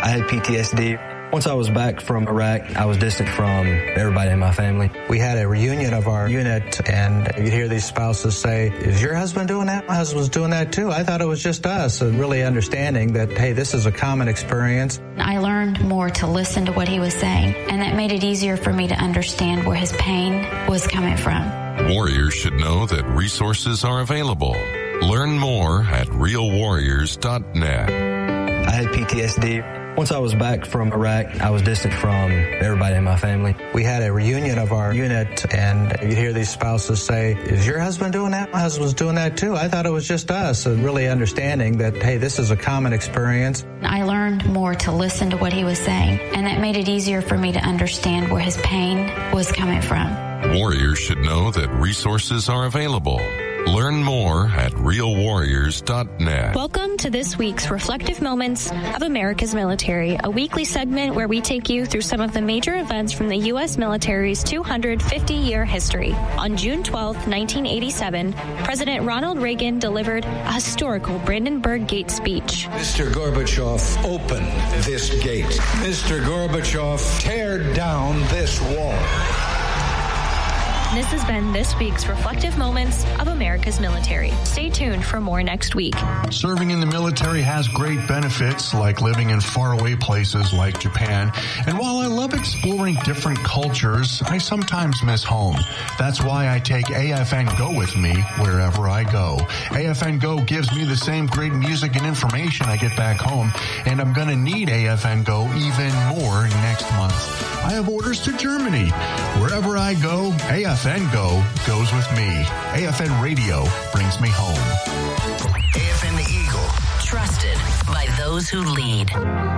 I had PTSD. Once I was back from Iraq, I was distant from everybody in my family. We had a reunion of our unit, and you'd hear these spouses say, "Is your husband doing that? My husband's doing that too. I thought it was just us." And really understanding that, hey, this is a common experience. I learned more to listen to what he was saying, and that made it easier for me to understand where his pain was coming from. Warriors should know that resources are available. Learn more at realwarriors.net. I had PTSD. Once I was back from Iraq, I was distant from everybody in my family. We had a reunion of our unit, and you'd hear these spouses say, "Is your husband doing that? My husband's doing that too. I thought it was just us." And really understanding that, hey, this is a common experience. I learned more to listen to what he was saying, and that made it easier for me to understand where his pain was coming from. Warriors should know that resources are available. Learn more at realwarriors.net. Welcome to this week's Reflective Moments of America's Military, a weekly segment where we take you through some of the major events from the U.S. military's 250-year history. On June 12, 1987, President Ronald Reagan delivered a historical Brandenburg Gate speech. Mr. Gorbachev, open this gate. Mr. Gorbachev, tear down this wall. This has been this week's Reflective Moments of America's Military. Stay tuned for more next week. Serving in the military has great benefits, like living in faraway places like Japan. And while I love exploring different cultures, I sometimes miss home. That's why I take AFN Go with me wherever I go. AFN Go gives me the same great music and information I get back home, and I'm going to need AFN Go even more next month. I have orders to Germany. Wherever I go, AFN Go goes with me. AFN Radio brings me home. AFN The Eagle, trusted by those who lead.